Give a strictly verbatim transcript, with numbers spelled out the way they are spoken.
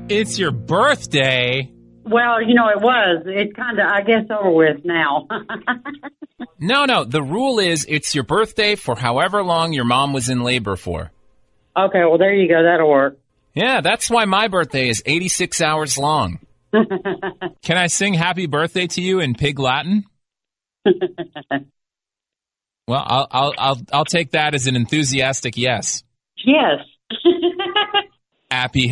It's your birthday. Well, you know, it was. It's kind of, I guess, over with now. No, no. The rule is it's your birthday for however long your mom was in labor for. Okay, well, there you go. That'll work. Yeah, that's why my birthday is eighty-six hours long. Can I sing happy birthday to you in Pig Latin? Well, I'll, I'll, I'll, I'll take that as an enthusiastic yes. Yes. Happy